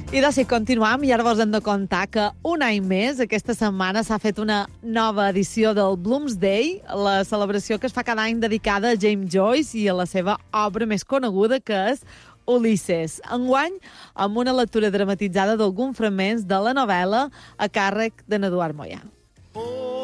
I de seguida continuam, i ara vos hem de contar que un any més, aquesta setmana, s'ha fet una nova edició del Bloomsday, la celebració que es fa cada any dedicada a James Joyce i a la seva obra més coneguda, que és Ulisses. Enguany, amb una lectura dramatitzada d'alguns fragments de la novel·la a càrrec d'en Eduard Moyà.